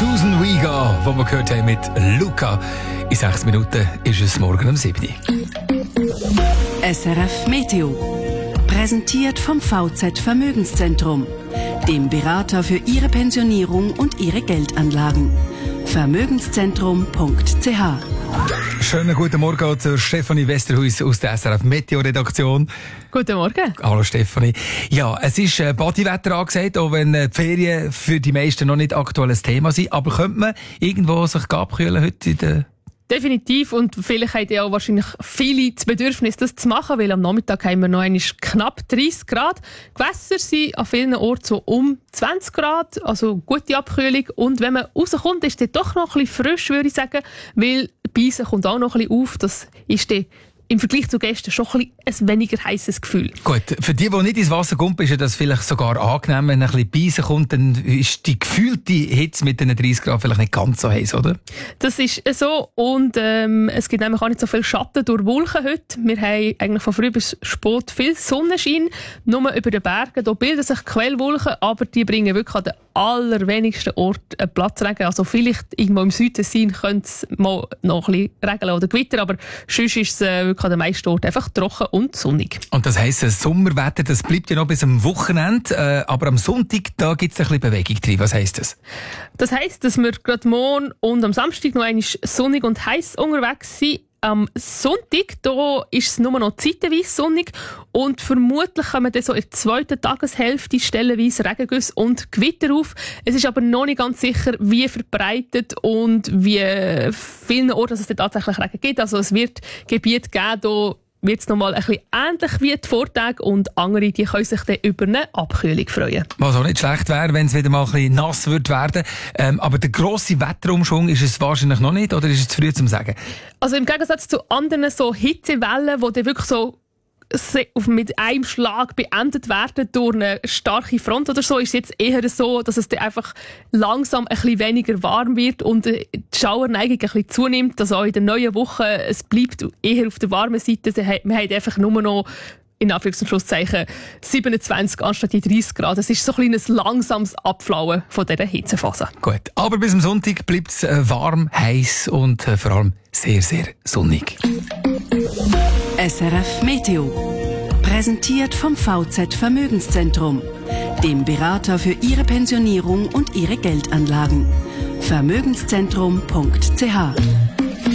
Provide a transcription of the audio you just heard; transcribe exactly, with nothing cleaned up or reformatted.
Susan Vega, die wir gehört haben mit Luca. In sechs Minuten ist es morgen um sieben Uhr. S R F Meteo. Präsentiert vom V Z Vermögenszentrum, dem Berater für Ihre Pensionierung und Ihre Geldanlagen. Vermögenszentrum punkt c h. Schönen guten Morgen zur Stefanie Westerhuis aus der S R F Meteo-Redaktion. Guten Morgen. Hallo Stefanie. Ja, es ist äh, Bodywetter angesagt, auch wenn äh, die Ferien für die meisten noch nicht aktuelles Thema sind. Aber könnte man irgendwo sich abkühlen heute in der... Definitiv, und vielleicht haben ja auch wahrscheinlich viele das Bedürfnis, das zu machen, weil am Nachmittag haben wir noch einmal knapp dreißig Grad. Gewässer sind an vielen Orten so um zwanzig Grad, also gute Abkühlung. Und wenn man rauskommt, ist es doch noch ein bisschen frisch, würde ich sagen, weil Beißen kommt auch noch ein bisschen auf. Das ist dann im Vergleich zu gestern schon ein, bisschen ein weniger heißes Gefühl. Gut, für die, die nicht ins Wasser kommen, ist das vielleicht sogar angenehm, wenn ein bisschen Beißen kommt, dann ist die gefühlte Hitze mit den dreißig Grad vielleicht nicht ganz so heiß, oder? Das ist so, und ähm, es gibt nämlich auch nicht so viel Schatten durch Wolken heute. Wir haben eigentlich von früh bis spät viel Sonnenschein, nur über den Bergen. Da bilden sich Quellwolken, aber die bringen wirklich an den allerwenigsten Orten einen Platzregen. Also vielleicht irgendwo im Süden sein könnte es mal noch ein bisschen regeln oder gewittern, aber sonst ist es äh, wirklich an den meisten Orten einfach trocken und sonnig. Und das heisst, das Sommerwetter, das bleibt ja noch bis am Wochenende, äh, aber am Sonntag, da gibt es ein bisschen Bewegung drin. Was heisst das? Das heisst, dass wir gerade morgen und am Samstag noch einmal sonnig und heiß unterwegs sind. Am Sonntag da ist es nur noch zeitweise sonnig und vermutlich kommen dann so in der zweiten Tageshälfte stellenweise Regengüsse und Gewitter auf. Es ist aber noch nicht ganz sicher, wie verbreitet und wie vielen Orten es tatsächlich Regen gibt. Also es wird Gebiete geben, da wird es nochmal ein bisschen ähnlich wie die Vortage, und andere die können sich dann über eine Abkühlung freuen. Was auch nicht schlecht wäre, wenn es wieder mal ein bisschen nass wird werden. Ähm, aber der grosse Wetterumschwung ist es wahrscheinlich noch nicht, oder ist es zu früh zum sagen? Also im Gegensatz zu anderen so Hitzewellen, die dann wirklich so mit einem Schlag beendet werden durch eine starke Front oder so, ist es jetzt eher so, dass es dann einfach langsam ein bisschen weniger warm wird und die Schauerneigung ein bisschen zunimmt. Also auch in der neuen Woche, es bleibt eher auf der warmen Seite. Wir haben einfach nur noch in Anführungs- und Schlusszeichen siebenundzwanzig anstatt die dreißig Grad. Es ist so ein kleines langsames Abflauen von dieser Hitzephase. Gut, aber bis am Sonntag bleibt es äh, warm, heiß und äh, vor allem sehr, sehr sonnig. S R F Meteo. Präsentiert vom V Z Vermögenszentrum, dem Berater für Ihre Pensionierung und Ihre Geldanlagen. Vermögenszentrum punkt c h.